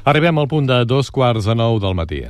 Arribem al punt de 8:45 del matí.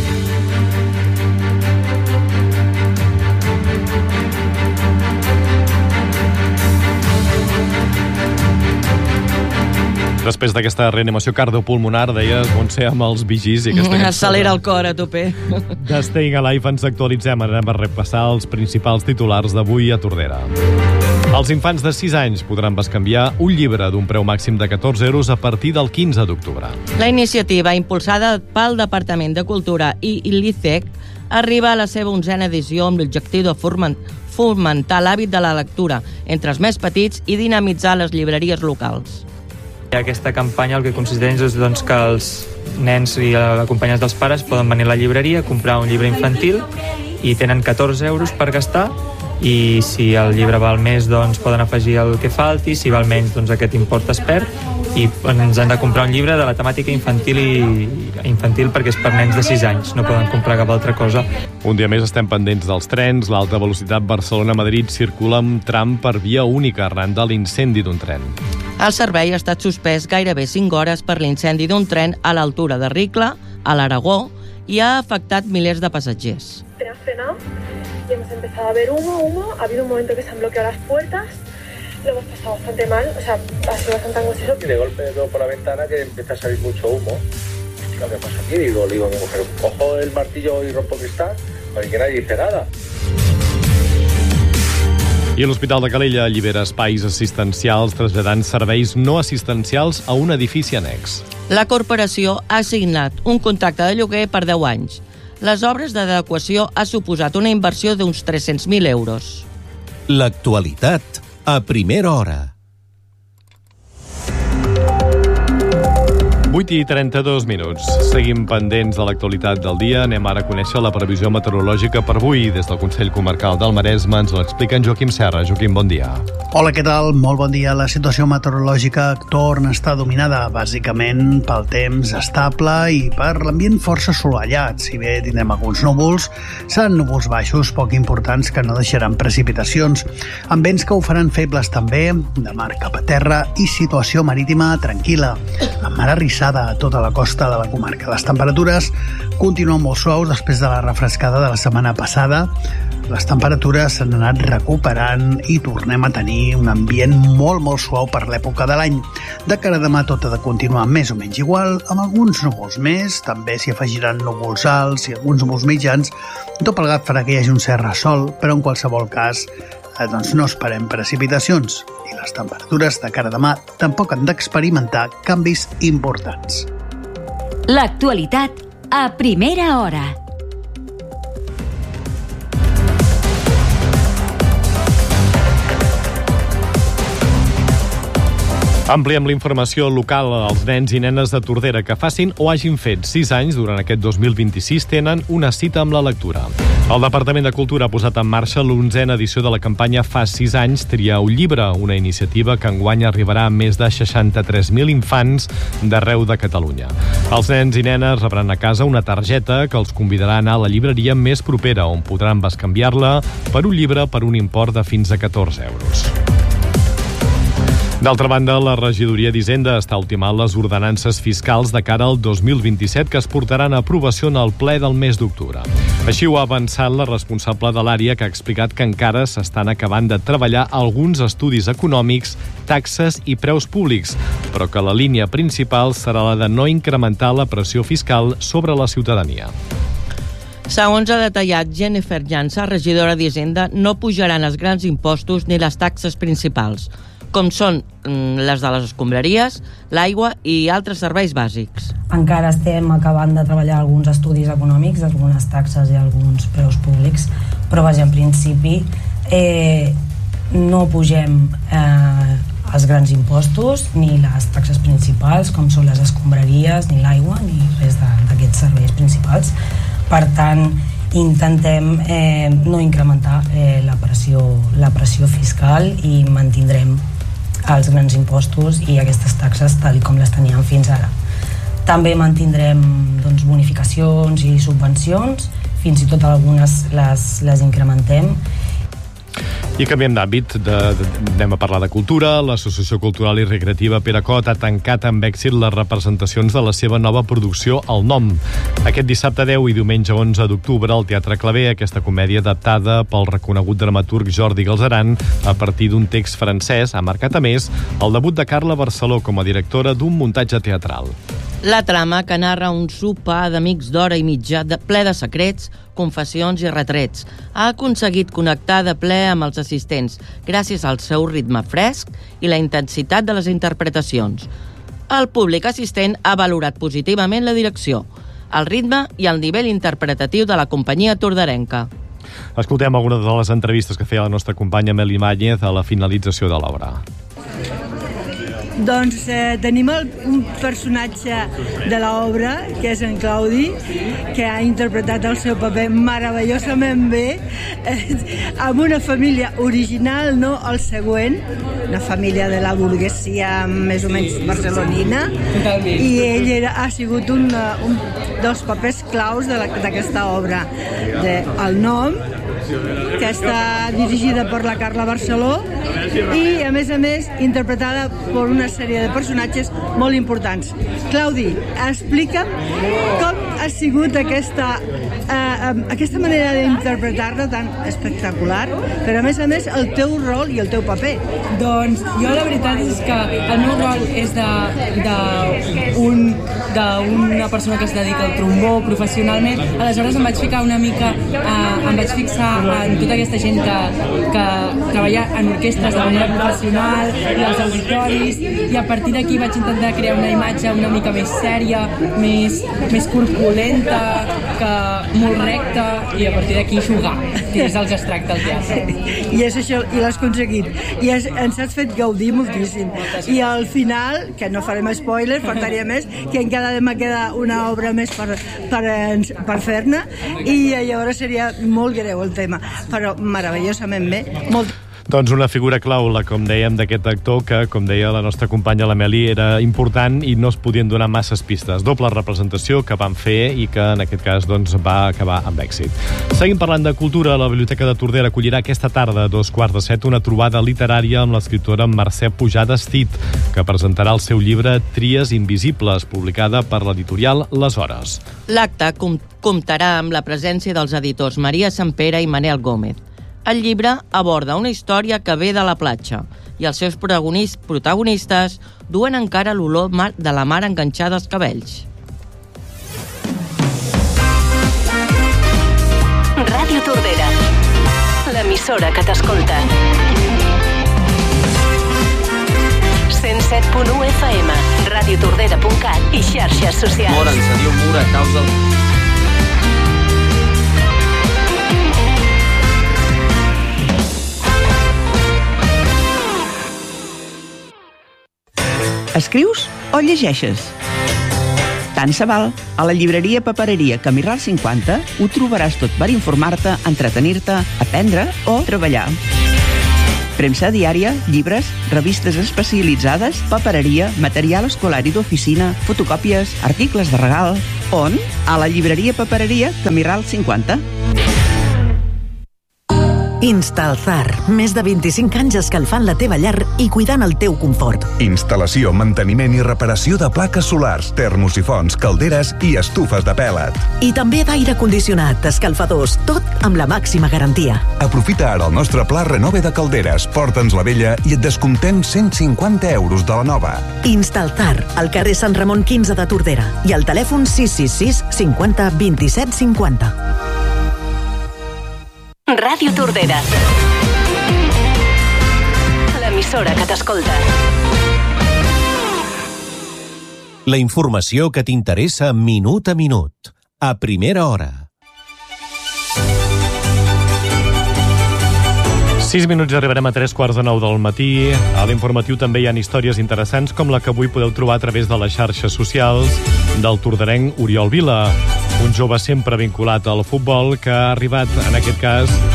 Després d'aquesta reanimació cardiopulmonar, deies, Montse, amb els Bee i aquesta cançó. Accelera el cor a tope. De Staying Alive ens actualitzem. Anem a repassar els principals titulars d'avui a Tordera. Els infants de 6 anys podran bescanviar un llibre d'un preu màxim de 14 euros a partir del 15 d'octubre. La iniciativa, impulsada pel Departament de Cultura i l'ICEC, arriba a la seva 11a edició amb l'objectiu de fomentar l'hàbit de la lectura entre els més petits i dinamitzar les llibreries locals. Aquesta campanya el que consisteix és que els nens i acompanyats dels pares poden venir a la llibreria, comprar un llibre infantil i tenen 14 euros per gastar, i si el llibre val més poden afegir el que falti, si val menys aquest import es perd, i ens han de comprar un llibre de la temàtica infantil perquè és per nens de 6 anys, no poden comprar cap altra cosa. Un dia més estem pendents dels trens. L'alta velocitat Barcelona-Madrid circula amb tram per via única arran de l'incendi d'un tren. El servei ha estat suspès gairebé 5 hores per l'incendi d'un tren a l'altura de Ricla, a l'Aragó, i ha afectat milers de passatgers. Y hemos empezado a ver humo, ha habido un momento que se han bloqueado las puertas, lo hemos pasado bastante mal, o sea, ha sido bastante angustioso. Y de golpe veo por la ventana que empieza a salir mucho humo. ¿Qué pasa aquí? Digo a mi mujer, cojo el martillo y rompo cristal, para que nadie dice nada. I l'Hospital de Calella allibera espais assistencials traslladant serveis no assistencials a un edifici annex. La corporació ha signat un contracte de lloguer per 10 anys. Les obres d'adequació ha suposat una inversió d'uns 300.000 euros. L'actualitat a primera hora. 8:32. Seguim pendents de l'actualitat del dia. Anem ara a conèixer la previsió meteorològica per avui. Des del Consell Comarcal del Maresme ens l'explica en Joaquim Serra. Joaquim, bon dia. Hola, què tal? Molt bon dia. La situació meteorològica torna a estar dominada bàsicament pel temps estable i per l'ambient força assolellat. Si bé tindrem alguns núvols, seran núvols baixos poc importants que no deixaran precipitacions, amb vents que ho faran febles també, de mar cap a terra, i situació marítima tranquil·la, amb mar arrissada a tota la costa de la comarca. Les temperatures continuen molt suaus després de la refrescada de la setmana passada. Les temperatures s'han anat recuperant i tornem a tenir un ambient molt suau per l'època de l'any. De cara a demà tot ha de continuar més o menys igual, amb alguns núvols més, també s'hi afegiran núvols alts i alguns núvols mitjans. Tot plegat farà que hi hagi un cert ressol, però en qualsevol cas no esperem precipitacions, i les temperatures de cara a demà tampoc han d'experimentar canvis importants. L'actualitat a primera hora. Ampliem la informació local als nens i nenes de Tordera que facin o hagin fet 6 anys durant aquest 2026 tenen una cita amb la lectura. El Departament de Cultura ha posat en marxa l'11a edició de la campanya Fa 6 anys tria un llibre, una iniciativa que enguany arribarà a més de 63.000 infants d'arreu de Catalunya. Els nens i nenes rebran a casa una targeta que els convidarà a anar a la llibreria més propera, on podran bescanviar-la per un llibre per un import de fins a 14 euros. D'altra banda, la regidoria d'Hisenda està ultimant les ordenances fiscals de cara al 2027 que es portaran a aprovació en el ple del mes d'octubre. Així ho ha avançat la responsable de l'àrea, que ha explicat que encara s'estan acabant de treballar alguns estudis econòmics, taxes i preus públics, però que la línia principal serà la de no incrementar la pressió fiscal sobre la ciutadania. Segons ha detallat Jennifer Llança, regidora d'Hisenda, no pujaran els grans impostos ni les taxes principals, com són les de les escombraries, l'aigua i altres serveis bàsics. Encara estem acabant de treballar alguns estudis econòmics, algunes taxes i alguns preus públics, però vaja, en principi no pugem els grans impostos ni les taxes principals, com són les escombraries, ni l'aigua, ni res d'aquests serveis principals. Per tant, intentem no incrementar la pressió fiscal i mantindrem els grans impostos i aquestes taxes tal com les teníem fins ara. També mantindrem bonificacions i subvencions, fins i tot algunes les incrementem. I canviem d'àmbit, anem a parlar de cultura. L'Associació Cultural i Recreativa Pere Cot ha tancat amb èxit les representacions de la seva nova producció El Nom. Aquest dissabte 10 i diumenge 11 d'octubre al Teatre Claver, aquesta comèdia adaptada pel reconegut dramaturg Jordi Galzeran a partir d'un text francès ha marcat a més el debut de Carla Barceló com a directora d'un muntatge teatral. La trama, que narra un sopar d'amics d'hora i mitja ple de secrets, confessions i retrets, ha aconseguit connectar de ple amb els assistents gràcies al seu ritme fresc i la intensitat de les interpretacions. El públic assistent ha valorat positivament la direcció, el ritme i el nivell interpretatiu de la companyia torderenca. Escoltem alguna de les entrevistes que feia la nostra companya Meli Màñez a la finalització de l'obra. Doncs tenim un personatge de l'obra, que és en Claudi, que ha interpretat el seu paper meravellosament bé, amb una família original, no el següent, una família de la burguesia més o menys barcelonina, i ell ha sigut un dels papers claus d'aquesta obra. El Nom, que està dirigida per la Carla Barceló i, a més, interpretada per una sèrie de personatges molt importants. Claudi, explica'm com ha sigut aquesta manera d'interpretar-la tan espectacular, però, a més, el teu rol i el teu paper. Doncs jo la veritat és que el meu rol és d'una persona que es dedica al trombó professionalment. Aleshores em vaig ficar una mica, em vaig fixar en tota aquesta gent que treballa en orquestres de manera professional i als auditoris, i a partir d'aquí vaig intentar crear una imatge una mica més sèria, més corpulenta, molt recta, i a partir d'aquí jugar, que és el que es tracta al teatre. I és això, i l'has aconseguit. I ens has fet gaudir moltíssim. I al final, que no farem spoiler, faltaria més, que encara me queda una obra més per fer-ne, i llavors seria molt greu el tema, però meravellosament bé. Doncs una figura clau, com dèiem, d'aquest actor que, com deia la nostra companya la Meli, era important i no es podien donar masses pistes. Doble representació que van fer i que en aquest cas va acabar amb èxit. Seguim parlant de cultura. La Biblioteca de Tordera acollirà aquesta tarda a 2:15 una trobada literària amb l'escriptora Mercè Pujades Cid, que presentarà el seu llibre Tries invisibles, publicada per l'editorial Les Hores. L'acte comptarà amb la presència dels editors Maria Sampere i Manel Gómez. El llibre aborda una història que ve de la platja i els seus protagonistes duen encara l'olor de la mar enganxada als cabells. Ràdio Tordera, l'emissora que t'escolta. 107.1 FM, radiotordera.cat i xarxes socials. Moren, se diu mur a causa del... Escrius o llegeixes? Tant se val. A la llibreria Papereria Camirral 50 ho trobaràs tot per informar-te, entretenir-te, aprendre o treballar. Premsa diària, llibres, revistes especialitzades, papereria, material escolar i d'oficina, fotocòpies, articles de regal... On? A la llibreria Papereria Camirral 50. Instalzar. Més de 25 anys escalfant la teva llar i cuidant el teu confort. Instal·lació, manteniment i reparació de plaques solars, termosifons, calderes i estufes de pèl·let. I també d'aire condicionat, escalfadors, tot amb la màxima garantia. Aprofita ara el nostre pla Renove de calderes, porta'ns la vella i et descomptem 150 euros de la nova. Instalzar, al carrer Sant Ramon 15 de Tordera i al telèfon 666 50 27 50. Ràdio Tordera, l'emissora que t'escolta. La informació que t'interessa minut a minut, a primera hora. 6 minuts i arribarem a 3:15 del matí. A l'informatiu també hi ha històries interessants com la que avui podeu trobar a través de les xarxes socials del torderenc Oriol Vila, un jove sempre vinculat al futbol que ha arribat, en aquest cas,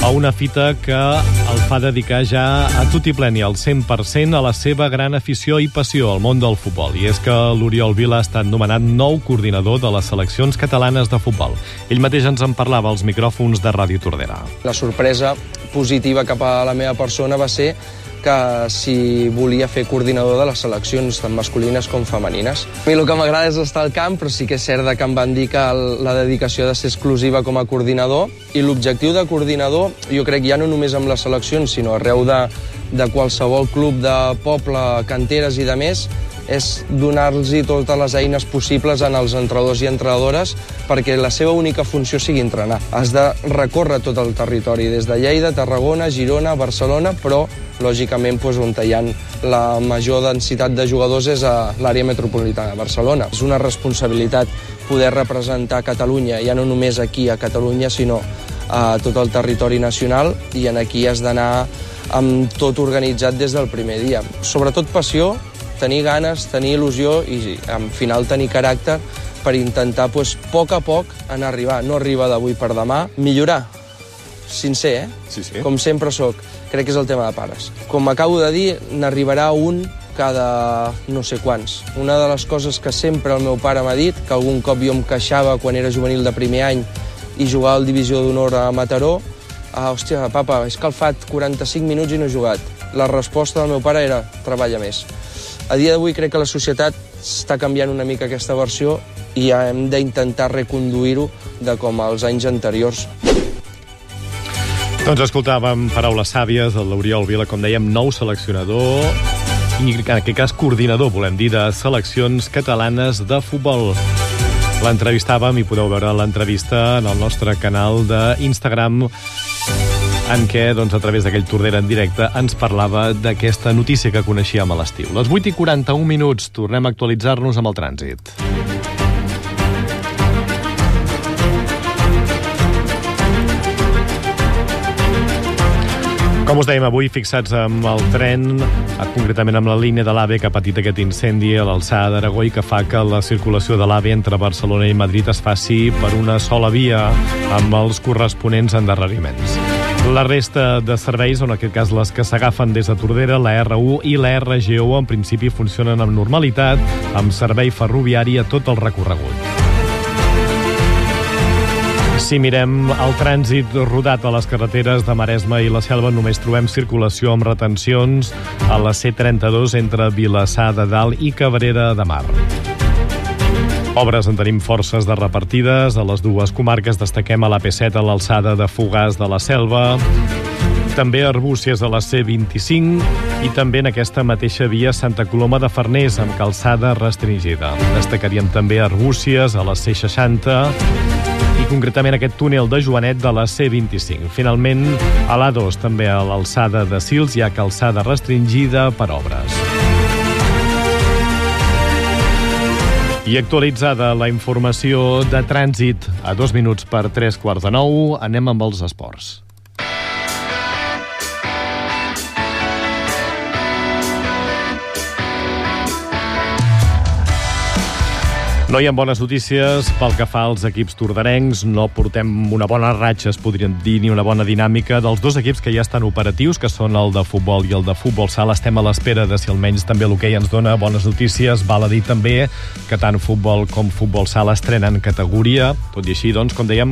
a una fita que el fa dedicar ja a tot i pleni al 100% a la seva gran afició i passió al món del futbol. I és que l'Oriol Vila ha estat nomenat nou coordinador de les seleccions catalanes de futbol. Ell mateix ens en parlava als micròfons de Ràdio Tordera. La sorpresa positiva cap a la meva persona va ser que si volia fer coordinador de les seleccions tant masculines com femenines. A mi el que m'agrada és estar al camp, però sí que és cert que em van dir que la dedicació ha de ser exclusiva com a coordinador, i l'objectiu de coordinador, jo crec, ja no només amb les seleccions, sinó arreu de qualsevol club de poble, canteres i de més, és donar-los totes les eines possibles als entrenadors i entrenadores perquè la seva única funció sigui entrenar. Has de recórrer tot el territori, des de Lleida, Tarragona, Girona, Barcelona, però lògicament on hi ha la major densitat de jugadors és a l'àrea metropolitana de Barcelona. És una responsabilitat poder representar Catalunya, ja no només aquí a Catalunya, sinó a tot el territori nacional, i aquí has d'anar amb tot organitzat des del primer dia. Sobretot passió, tenir ganes, tenir il·lusió i al final tenir caràcter per intentar, a poc a poc, anar a arribar. No arribar d'avui per demà. Millorar. Sincer, Sí. Com sempre sóc. Crec que és el tema de pares. Com acabo de dir, n'arribarà un cada no sé quants. Una de les coses que sempre el meu pare m'ha dit, que algun cop jo em queixava quan era juvenil de primer any i jugava al Divisió d'Honor a Mataró, hòstia, papa, he escalfat 45 minuts i no he jugat. La resposta del meu pare era, treballa més. A dia d'avui crec que la societat està canviant una mica aquesta versió i hem d'intentar reconduir-ho de com als anys anteriors. Doncs escoltàvem paraules sàvies de l'Oriol Vila, com dèiem, nou seleccionador i en aquest cas coordinador, volem dir, de seleccions catalanes de futbol. L'entrevistàvem i podeu veure l'entrevista en el nostre canal d'Instagram en què, a través d'aquell Tordera en directe, ens parlava d'aquesta notícia que coneixíem a l'estiu. Les 8:41, tornem a actualitzar-nos amb el trànsit. Com us dèiem, avui fixats amb el tren, concretament amb la línia de l'AVE que ha patit aquest incendi a l'alçada d'Aragó i que fa que la circulació de l'AVE entre Barcelona i Madrid es faci per una sola via amb els corresponents endarreriments. La resta de serveis, en aquest cas les que s'agafen des de Tordera, la R1 i la RGO, en principi funcionen amb normalitat, amb servei ferroviari a tot el recorregut. Si mirem el trànsit rodat a les carreteres de Maresme i la Selva, només trobem circulació amb retencions a la C32 entre Vilassar de Dalt i Cabrera de Mar. Obres en tenim forces de repartides a les dues comarques. Destaquem a l'AP7 a l'alçada de Fogars de la Selva, també a Arbúcies a la C25 i també en aquesta mateixa via Santa Coloma de Farners amb calçada restringida. Destacaríem també a Arbúcies a la C60 i concretament aquest túnel de Joanet de la C25. Finalment, a l'A2, també a l'alçada de Sils, hi ha calçada restringida per obres. I actualitzada la informació de trànsit a 2 minuts per 8:45, anem amb els esports. No hi ha bones notícies pel que fa als equips tordarencs. No portem una bona ratxa, es podrien dir, ni una bona dinàmica dels dos equips que ja estan operatius, que són el de futbol i el de futbol sala. Estem a l'espera de si almenys també l'hoquei ens dona bones notícies. Val a dir també que tant futbol com futbol sala estrenen categoria. Tot i així, doncs, com dèiem,